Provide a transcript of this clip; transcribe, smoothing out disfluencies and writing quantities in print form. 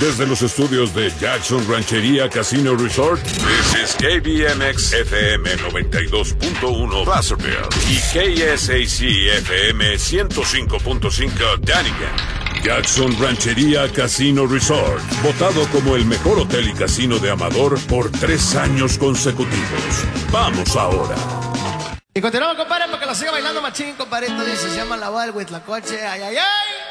Desde los estudios de Jackson Ranchería Casino Resort, this is KBMX FM 92.1 Placerville y KSAC FM 105.5 Dunnigan. Jackson Ranchería Casino Resort, votado como el mejor hotel y casino de Amador por 3 años consecutivos. Vamos ahora. Y continuamos, compadre, porque lo siga bailando machín, compadre. Esto dice, se llama La Boda del Huitlacoche. ¡Ay, ay, ay!